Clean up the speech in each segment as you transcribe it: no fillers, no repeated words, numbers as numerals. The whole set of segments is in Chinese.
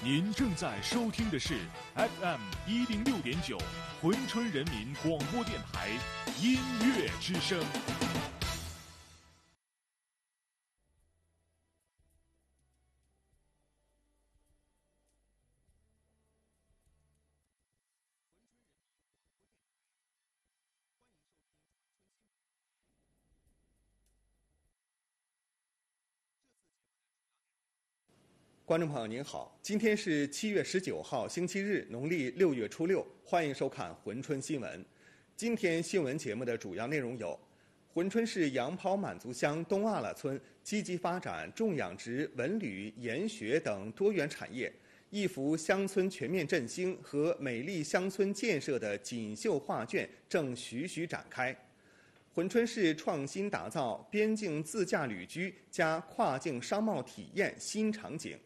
您正在收听的是 FM106.9珲春人民广播电台音乐之声。 观众朋友您好，今天是7月19号星期日，农历6月初6，欢迎收看珲春新闻。今天新闻节目的主要内容有：珲春市杨圃满族乡东阿拉村积极发展种养殖、文旅、研学等多元产业，一幅乡村全面振兴和美丽乡村建设的锦绣画卷正徐徐展开。珲春市创新打造边境自驾旅居加跨境商贸体验新场景。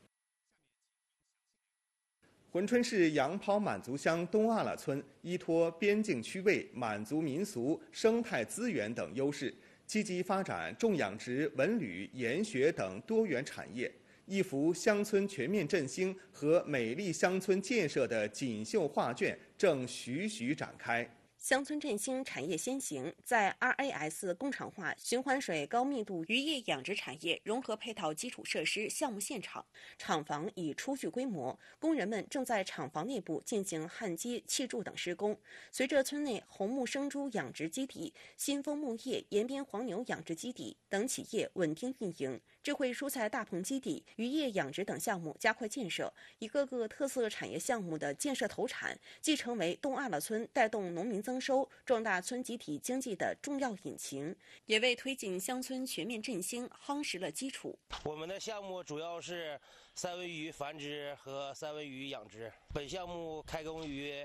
珲春市杨圃满族乡东阿拉村依托边境区位、满族民俗、生态资源等优势，积极发展种养殖、文旅、研学等多元产业，一幅乡村全面振兴和美丽乡村建设的锦绣画卷正徐徐展开。 乡村振兴产业先行，在 RAS 工厂化循环水高密度渔业养殖产业融合配套基础设施项目现场，厂房已初具规模，工人们正在厂房内部进行焊接、砌筑等施工。随着村内红木生猪养殖基地、新丰牧业延边黄牛养殖基地等企业稳定运营，智慧蔬菜大棚基地、渔业养殖等项目加快建设，一个个特色产业项目的建设投产，既成为东阿拉村带动农民增收、壮大村集体经济的重要引擎，也为推进乡村全面振兴夯实了基础。 我们的项目主要是三文鱼繁殖和三文鱼养殖。本项目开工于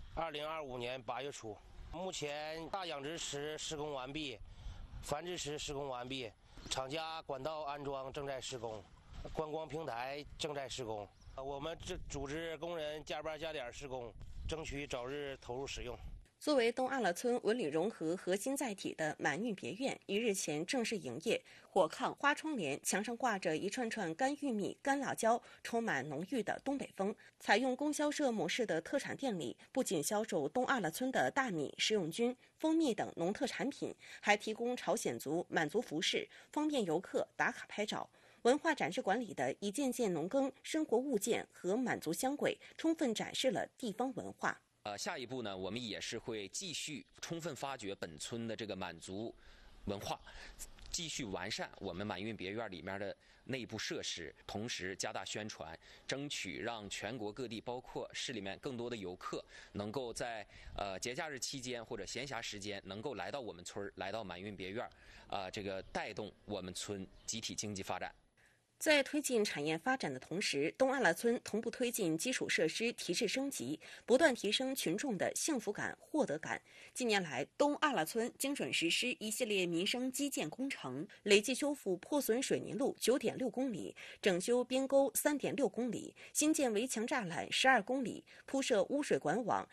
2025年8月初，目前大养殖池施工完毕，繁殖池施工完毕，厂家管道安装正在施工，观光平台正在施工。我们组织工人加班加点施工，争取早日投入使用。 作为东阿拉村文旅融合核心载体的满运别院1日前正式营业，火炕、花窗帘，墙上挂着一串串干玉米、干辣椒，充满浓郁的东北风。采用供销社模式的特产店里，不仅销售东阿拉村的大米、食用菌、蜂蜜等农特产品，还提供朝鲜族、满族服饰，方便游客打卡拍照。文化展示馆里的一件件农耕生活物件和满族香轨，充分展示了地方文化。 下一步呢，我们也是会继续充分发掘本村的这个满族文化，继续完善我们满运别院里面的内部设施，同时加大宣传，争取让全国各地包括市里面更多的游客能够在节假日期间或者闲暇时间能够来到我们村，来到满运别院，这个带动我们村集体经济发展。 在推进产业发展的同时，东阿拉村同步推进基础设施提质升级，不断提升群众的幸福感、获得感。近年来，东阿拉村精准实施一系列民生基建工程，累计修复破损水泥路9.6公里，整修边沟3.6公里，新建围墙栅栏12公里，铺设污水管网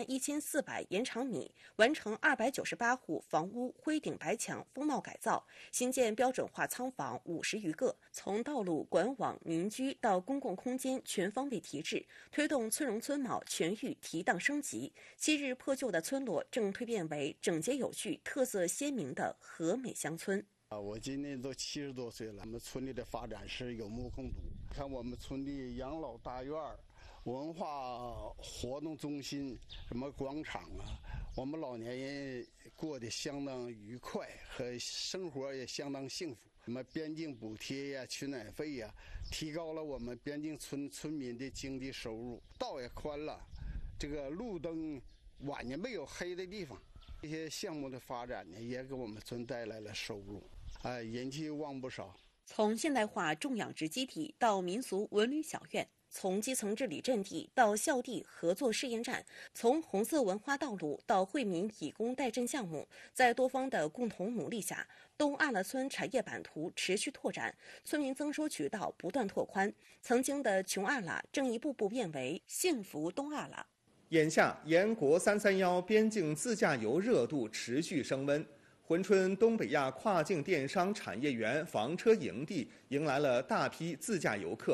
11400延长米，完成298户房屋灰顶白墙风貌改造，新建标准化仓房50余个，从道路、管网、民居到公共空间全方位提质，推动村容村貌全域提档升级。昔日破旧的村落正蜕变为整洁有序、特色鲜明的和美乡村。 我今年都70多岁了，我们村里的发展是有目共睹。看我们村的养老大院、文化活动中心、什么广场啊，我们老年人过得相当愉快，和生活也相当幸福。什么边境补贴呀、取暖费呀，提高了我们边境村民的经济收入。道也宽了，这个路灯晚年没有黑的地方。这些项目的发展呢，也给我们村带来了收入，人气旺不少。 从现代化种养殖基地到民俗文旅小院，从基层治理阵地到校地合作试验站，从红色文化道路到惠民以工代赈项目，在多方的共同努力下，东阿拉村产业版图持续拓展，村民增收渠道不断拓宽，曾经的穷阿拉正一步步变为幸福东阿拉。 眼下，沿国331边境自驾游热度持续升温。珲春东北亚跨境电商产业园房车营地迎来了大批自驾游客。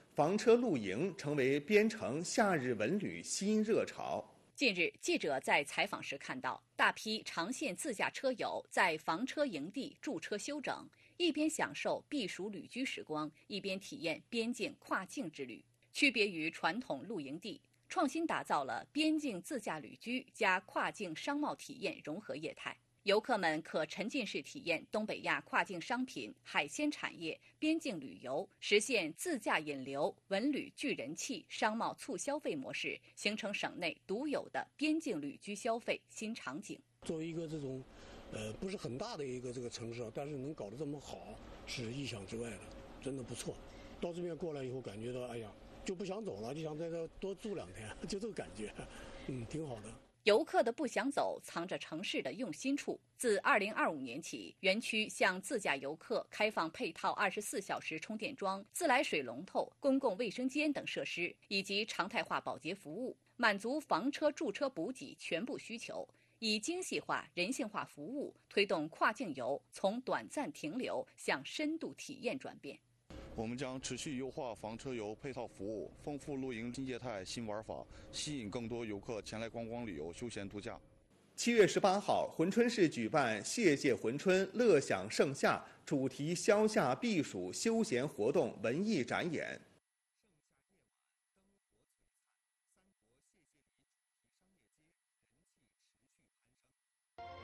房车露营成为边城夏日文旅新热潮。 近日，记者在采访时看到，大批长线自驾车友在房车营地驻车休整，一边享受避暑旅居时光，一边体验边境跨境之旅。区别于传统露营地，创新打造了边境自驾旅居加跨境商贸体验融合业态。游客们可沉浸式体验东北亚跨境商品、海鲜产业、边境旅游，实现自驾引流、文旅聚人气、商贸促消费模式，形成省内独有的边境旅居消费新场景。 作为一个这种，不是很大的一个这个城市，但是能搞得这么好，是意想之外的，真的不错。到这边过来以后，感觉到哎呀，就不想走了，就想在这多住2天，就这个感觉，挺好的。 游客的不想走，藏着城市的用心处。自2025年起，园区向自驾游客开放配套24小时充电桩、自来水龙头、公共卫生间等设施，以及常态化保洁服务，满足房车驻车补给全部需求，以精细化、人性化服务，推动跨境游从短暂停留向深度体验转变。 我们将持续优化房车游配套服务，丰富露营新业态新玩法，吸引更多游客前来观光旅游、休闲度假。 7月18号，珲春市举办“谢谢珲春，乐享盛夏”主题消夏避暑休闲活动文艺展演。